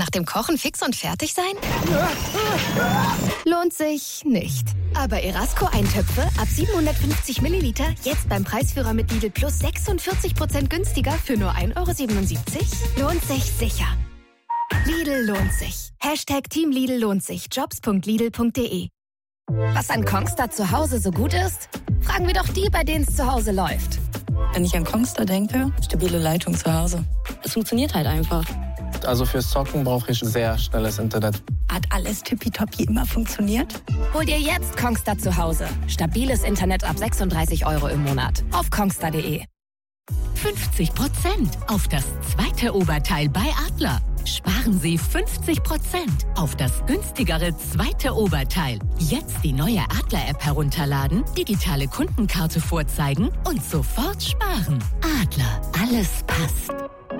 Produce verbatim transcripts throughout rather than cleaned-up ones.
Nach dem Kochen fix und fertig sein? Lohnt sich nicht. Aber Erasco-Eintöpfe ab siebenhundertfünfzig Milliliter jetzt beim Preisführer mit Lidl Plus sechsundvierzig Prozent günstiger für nur ein Euro siebenundsiebzig? Lohnt sich sicher. Lidl lohnt sich. Hashtag Team Lidl lohnt sich. jobs punkt lidl punkt de. Was an Kongstar zu Hause so gut ist? Fragen wir doch die, bei denen es zu Hause läuft. Wenn ich an Kongstar denke, stabile Leitung zu Hause. Es funktioniert halt einfach. Also fürs Zocken brauche ich sehr schnelles Internet. Hat alles tippitoppi immer funktioniert? Hol dir jetzt Kongstar zu Hause. Stabiles Internet ab sechsunddreißig Euro im Monat. Auf kongstar punkt de. fünfzig Prozent auf das zweite Oberteil bei Adler. Sparen Sie fünfzig Prozent auf das günstigere zweite Oberteil. Jetzt die neue Adler-App herunterladen, digitale Kundenkarte vorzeigen und sofort sparen. Adler, alles passt.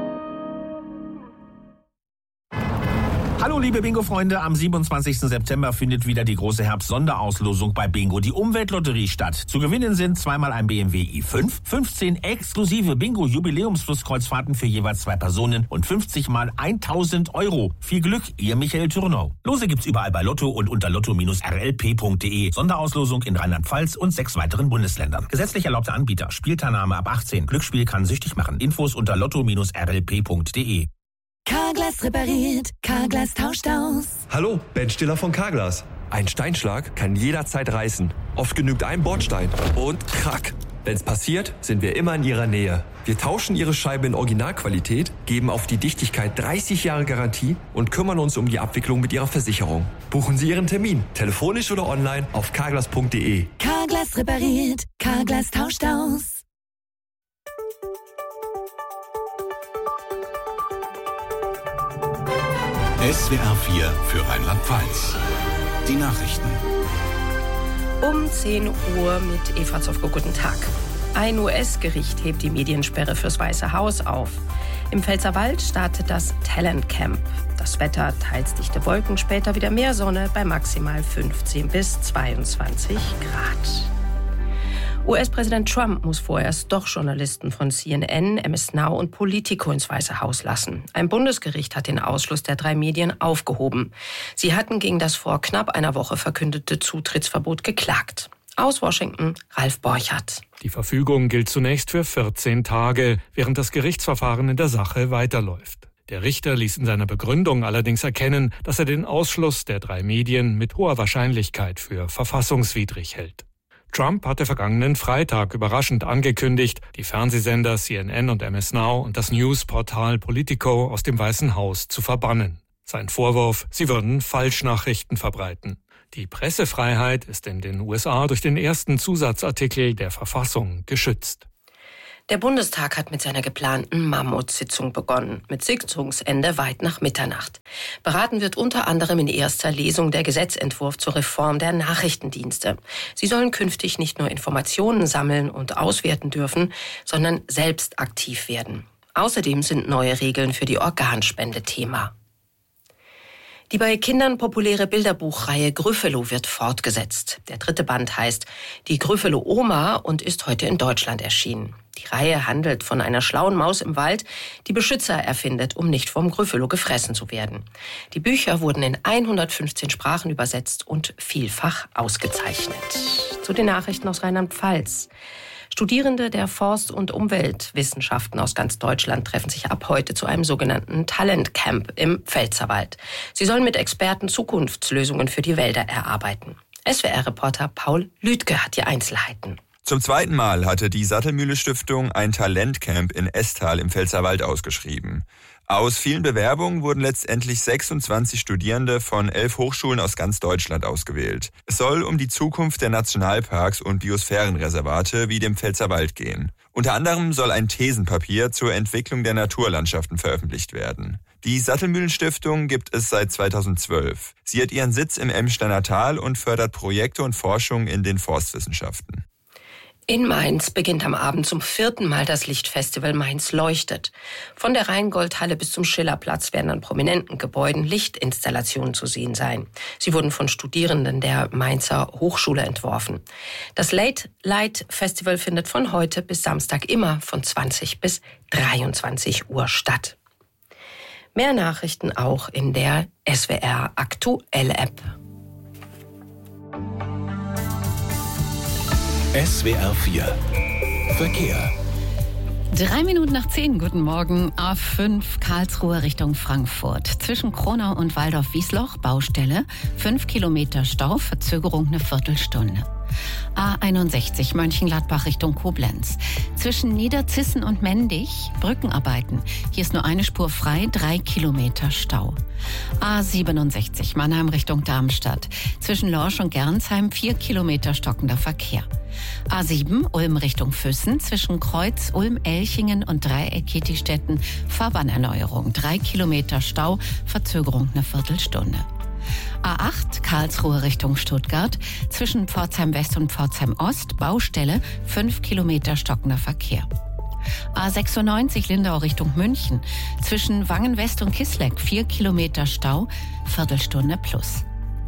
Hallo liebe Bingo-Freunde, am siebenundzwanzigsten September findet wieder die große Herbst-Sonderauslosung bei Bingo, die Umweltlotterie, statt. Zu gewinnen sind zweimal ein B M W i fünf, fünfzehn exklusive Bingo-Jubiläumsflusskreuzfahrten für jeweils zwei Personen und fünfzig mal tausend Euro. Viel Glück, ihr Michael Türnau. Lose gibt's überall bei Lotto und unter lotto Bindestrich r l p punkt de. Sonderauslosung in Rheinland-Pfalz und sechs weiteren Bundesländern. Gesetzlich erlaubter Anbieter. Spielteilnahme ab achtzehn. Glücksspiel kann süchtig machen. Infos unter lotto Bindestrich r l p punkt de. Carglass repariert, Carglass tauscht aus. Hallo, Ben Stiller von Carglass. Ein Steinschlag kann jederzeit reißen. Oft genügt ein Bordstein und krack. Wenn's passiert, sind wir immer in Ihrer Nähe. Wir tauschen Ihre Scheibe in Originalqualität, geben auf die Dichtigkeit dreißig Jahre Garantie und kümmern uns um die Abwicklung mit Ihrer Versicherung. Buchen Sie Ihren Termin, telefonisch oder online auf carglass punkt de. Carglass repariert, Carglass tauscht aus. S W R vier für Rheinland-Pfalz. Die Nachrichten. Um zehn Uhr mit Eva Zofko. Guten Tag. Ein U S-Gericht hebt die Mediensperre fürs Weiße Haus auf. Im Pfälzerwald startet das Talent Camp. Das Wetter, teils dichte Wolken, später wieder mehr Sonne bei maximal fünfzehn bis zweiundzwanzig Grad. U S-Präsident Trump muss vorerst doch Journalisten von C N N, M S Now und Politico ins Weiße Haus lassen. Ein Bundesgericht hat den Ausschluss der drei Medien aufgehoben. Sie hatten gegen das vor knapp einer Woche verkündete Zutrittsverbot geklagt. Aus Washington, Ralf Borchardt. Die Verfügung gilt zunächst für vierzehn Tage, während das Gerichtsverfahren in der Sache weiterläuft. Der Richter ließ in seiner Begründung allerdings erkennen, dass er den Ausschluss der drei Medien mit hoher Wahrscheinlichkeit für verfassungswidrig hält. Trump hatte vergangenen Freitag überraschend angekündigt, die Fernsehsender C N N und M S Now und das Newsportal Politico aus dem Weißen Haus zu verbannen. Sein Vorwurf, sie würden Falschnachrichten verbreiten. Die Pressefreiheit ist in den U S A durch den ersten Zusatzartikel der Verfassung geschützt. Der Bundestag hat mit seiner geplanten Mammutsitzung begonnen, mit Sitzungsende weit nach Mitternacht. Beraten wird unter anderem in erster Lesung der Gesetzentwurf zur Reform der Nachrichtendienste. Sie sollen künftig nicht nur Informationen sammeln und auswerten dürfen, sondern selbst aktiv werden. Außerdem sind neue Regeln für die Organspende Thema. Die bei Kindern populäre Bilderbuchreihe Gryffalo wird fortgesetzt. Der dritte Band heißt Die Gryffalo Oma und ist heute in Deutschland erschienen. Die Reihe handelt von einer schlauen Maus im Wald, die Beschützer erfindet, um nicht vom Gryffalo gefressen zu werden. Die Bücher wurden in hundertfünfzehn Sprachen übersetzt und vielfach ausgezeichnet. Zu den Nachrichten aus Rheinland-Pfalz. Studierende der Forst- und Umweltwissenschaften aus ganz Deutschland treffen sich ab heute zu einem sogenannten Talent Camp im Pfälzerwald. Sie sollen mit Experten Zukunftslösungen für die Wälder erarbeiten. S W R-Reporter Paul Lüdke hat die Einzelheiten. Zum zweiten Mal hatte die Sattelmühle-Stiftung ein Talentcamp in Esthal im Pfälzerwald ausgeschrieben. Aus vielen Bewerbungen wurden letztendlich sechsundzwanzig Studierende von elf Hochschulen aus ganz Deutschland ausgewählt. Es soll um die Zukunft der Nationalparks und Biosphärenreservate wie dem Pfälzerwald gehen. Unter anderem soll ein Thesenpapier zur Entwicklung der Naturlandschaften veröffentlicht werden. Die Sattelmühlen-Stiftung gibt es seit zweitausendzwölf. Sie hat ihren Sitz im Emsteiner Tal und fördert Projekte und Forschung in den Forstwissenschaften. In Mainz beginnt am Abend zum vierten Mal das Lichtfestival Mainz leuchtet. Von der Rheingoldhalle bis zum Schillerplatz werden an prominenten Gebäuden Lichtinstallationen zu sehen sein. Sie wurden von Studierenden der Mainzer Hochschule entworfen. Das Late Light Festival findet von heute bis Samstag immer von zwanzig bis dreiundzwanzig Uhr statt. Mehr Nachrichten auch in der S W R Aktuelle App. S W R vier Verkehr. Drei Minuten nach zehn, guten Morgen. A fünf Karlsruhe Richtung Frankfurt. Zwischen Kronau und Waldorf-Wiesloch, Baustelle. Fünf Kilometer Stau, Verzögerung eine Viertelstunde. A einundsechzig Mönchengladbach Richtung Koblenz. Zwischen Niederzissen und Mendig, Brückenarbeiten. Hier ist nur eine Spur frei, drei Kilometer Stau. A siebenundsechzig Mannheim Richtung Darmstadt. Zwischen Lorsch und Gernsheim, vier Kilometer stockender Verkehr. A sieben Ulm Richtung Füssen. Zwischen Kreuz, Ulm, Elchingen und Dreieck-Kietistetten Fahrbahnerneuerung. Drei Kilometer Stau, Verzögerung eine Viertelstunde. A acht Karlsruhe Richtung Stuttgart. Zwischen Pforzheim West und Pforzheim Ost, Baustelle, fünf Kilometer stockender Verkehr. A sechsundneunzig Lindau Richtung München. Zwischen Wangen West und Kisleck, vier Kilometer Stau, Viertelstunde plus.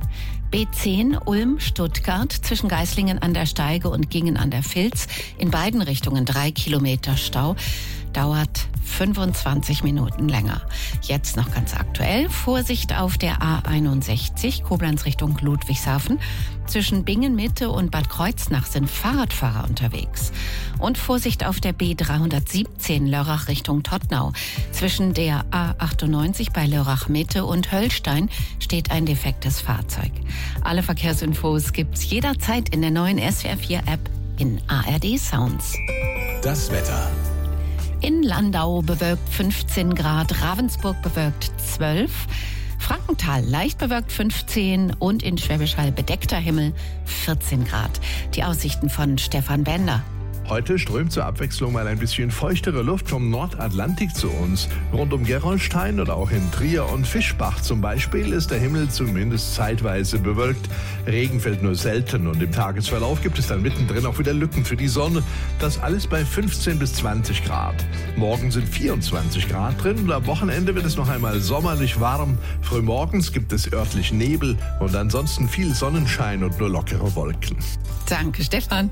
B zehn Ulm Stuttgart zwischen Geislingen an der Steige und Gingen an der Vilz. In beiden Richtungen drei Kilometer Stau. Dauert fünfundzwanzig Minuten länger. Jetzt noch ganz aktuell. Vorsicht auf der A einundsechzig Koblenz Richtung Ludwigshafen. Zwischen Bingen Mitte und Bad Kreuznach sind Fahrradfahrer unterwegs. Und Vorsicht auf der B dreihundertsiebzehn Lörrach Richtung Todtnau. Zwischen der A achtundneunzig bei Lörrach Mitte und Höllstein steht ein defektes Fahrzeug. Alle Verkehrsinfos gibt's jederzeit in der neuen S W R vier App in A R D Sounds. Das Wetter. In Landau bewölkt fünfzehn Grad, Ravensburg bewölkt zwölf, Frankenthal leicht bewölkt fünfzehn und in Schwäbisch Hall bedeckter Himmel vierzehn Grad. Die Aussichten von Stefan Bender. Heute strömt zur Abwechslung mal ein bisschen feuchtere Luft vom Nordatlantik zu uns. Rund um Gerolstein oder auch in Trier und Fischbach zum Beispiel ist der Himmel zumindest zeitweise bewölkt. Regen fällt nur selten und im Tagesverlauf gibt es dann mittendrin auch wieder Lücken für die Sonne. Das alles bei fünfzehn bis zwanzig Grad. Morgen sind vierundzwanzig Grad drin und am Wochenende wird es noch einmal sommerlich warm. Frühmorgens gibt es örtlich Nebel und ansonsten viel Sonnenschein und nur lockere Wolken. Danke, Stefan.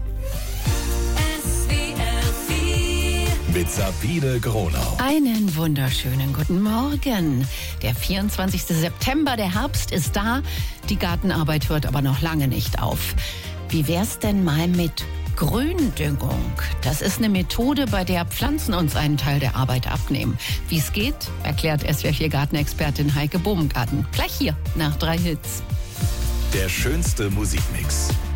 Mit Sabine Gronau. Einen wunderschönen guten Morgen. Der vierundzwanzigste September, der Herbst ist da. Die Gartenarbeit hört aber noch lange nicht auf. Wie wär's denn mal mit Gründüngung? Das ist eine Methode, bei der Pflanzen uns einen Teil der Arbeit abnehmen. Wie es geht, erklärt S W R vier Gartenexpertin Heike Bobengarten. Gleich hier, nach drei Hits. Der schönste Musikmix.